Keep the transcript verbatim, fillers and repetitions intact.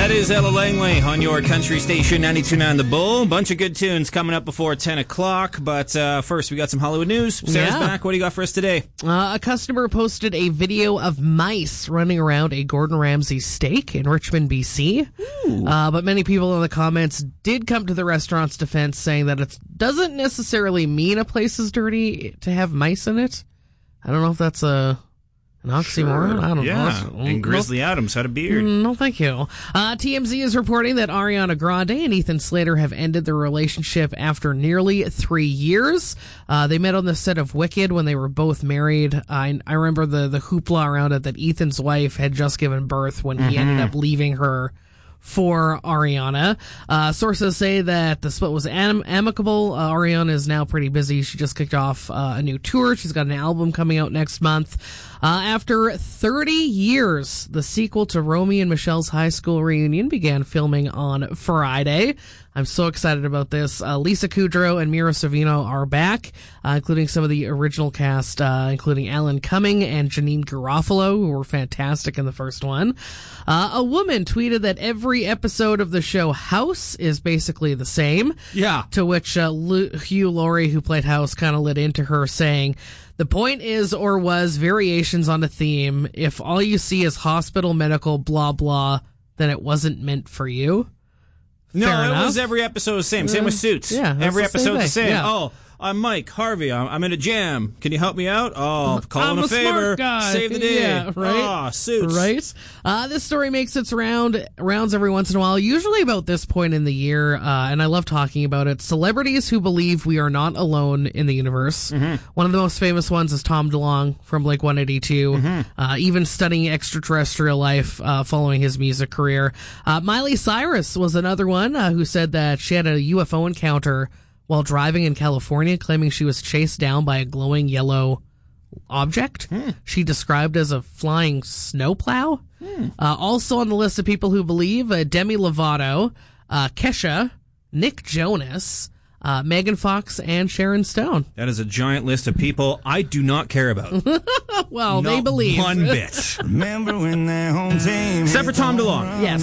That is Ella Langley on your country station, ninety-two point nine The Bull. Bunch of good tunes coming up before ten o'clock. But uh, first, we got some Hollywood news. Sarah's yeah. back. What do you got for us today? Uh, a customer posted a video of mice running around a Gordon Ramsay steak in Richmond, B C. Uh, but many people in the comments did come to the restaurant's defense, saying that it doesn't necessarily mean a place is dirty to have mice in it. I don't know if that's a... An oxymoron? Sure. I don't yeah. know. And Grizzly no, Adams had a beard. No, thank you. Uh, T M Z is reporting that Ariana Grande and Ethan Slater have ended their relationship after nearly three years. Uh, they met on the set of Wicked when they were both married. I, I remember the, the hoopla around it that Ethan's wife had just given birth when he mm-hmm. ended up leaving her for Ariana. Uh, sources say that the split was am- amicable. Uh, Ariana is now pretty busy. She just kicked off uh, a new tour. She's got an album coming out next month. Uh, after thirty years, the sequel to Romy and Michelle's high school reunion began filming on Friday. I'm so excited about this. Uh, Lisa Kudrow and Mira Sorvino are back, uh, including some of the original cast, uh, including Alan Cumming and Janine Garofalo, who were fantastic in the first one. Uh, a woman tweeted that every episode of the show House is basically the same. Yeah. To which uh, Lu- Hugh Laurie, who played House, kind of lit into her, saying, "The point is or was variations on a theme. If all you see is hospital, medical, blah, blah, then it wasn't meant for you." No, Fair it enough. was every episode the same. Same with Suits. Yeah, every the same episode thing. the same. Yeah. Oh, I'm Mike Harvey. I'm, I'm in a jam. Can you help me out? Oh, I'm calling I'm a, a favor. smart guy. Save the day. Yeah, right? Oh, Suits. Right? Uh, this story makes its round rounds every once in a while, usually about this point in the year, uh, and I love talking about it. Celebrities who believe we are not alone in the universe. Mm-hmm. One of the most famous ones is Tom DeLonge from Blink one eighty-two, mm-hmm. uh, even studying extraterrestrial life uh, following his music career. Uh, Miley Cyrus was another one uh, who said that she had a U F O encounter while driving in California, claiming she was chased down by a glowing yellow object hmm. she described as a flying snowplow. Hmm. Uh, also on the list of people who believe, uh, Demi Lovato, uh, Kesha, Nick Jonas, uh, Megan Fox, and Sharon Stone. That is a giant list of people I do not care about. Well, not they believe. one bit. Remember when their home team... Except for Tom DeLonge. Yes.